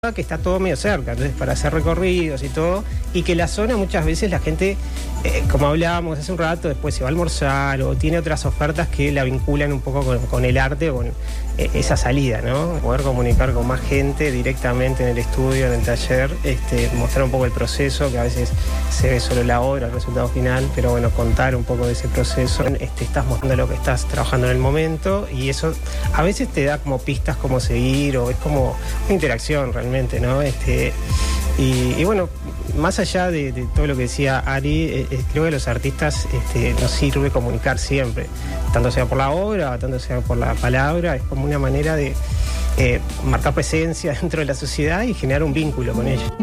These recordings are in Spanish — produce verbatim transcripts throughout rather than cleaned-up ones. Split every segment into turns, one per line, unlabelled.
que está todo medio cerca, entonces para hacer recorridos y todo, y que la zona muchas veces la gente, eh, como hablábamos hace un rato, después se va a almorzar o tiene otras ofertas que la vinculan un poco con, con el arte o con eh, esa salida, ¿no? Poder comunicar con más gente directamente en el estudio, en el taller, este, mostrar un poco el proceso, que a veces se ve solo la obra, el resultado final, pero bueno, contar un poco de ese proceso. Este, estás mostrando lo que estás trabajando en el momento y eso a veces te da como pistas cómo seguir o es como una interacción realmente. ¿no? Este, y, y bueno, más allá de, de todo lo que decía Ari, eh, eh, creo que a los artistas este, nos sirve comunicar siempre, tanto sea por la obra, tanto sea por la palabra, es como una manera de eh, marcar presencia dentro de la sociedad y generar un vínculo con ella.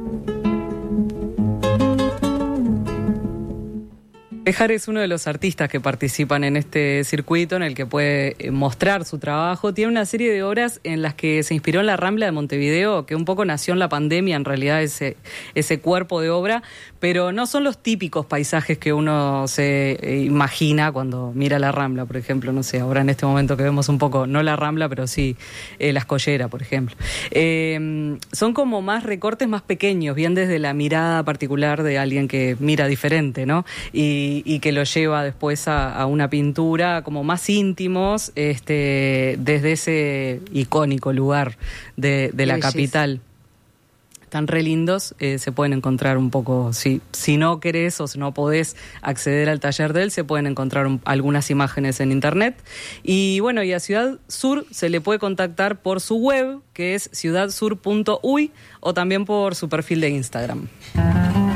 Béjar es uno de los artistas que participan en este circuito en el que puede mostrar su trabajo. Tiene una serie de obras en las que se inspiró en la Rambla de Montevideo, que un poco nació en la pandemia, en realidad ese, ese cuerpo de obra, pero no son los típicos paisajes que uno se imagina cuando mira la Rambla, por ejemplo, no sé, ahora en este momento que vemos un poco, no la Rambla, pero sí eh, la Escollera, por ejemplo. Eh, son como más recortes más pequeños, bien desde la mirada particular de alguien que mira diferente, ¿no? Y y que lo lleva después a, a una pintura como más íntimos este, desde ese icónico lugar de, de la
Belleza.
Capital. Están re lindos, eh, se pueden encontrar un poco, si, si no querés o si no podés acceder al taller de él, se pueden encontrar un, algunas imágenes en internet. Y bueno, y a Ciudad Sur se le puede contactar por su web, que es ciudad sur punto uy, o también por su perfil de Instagram.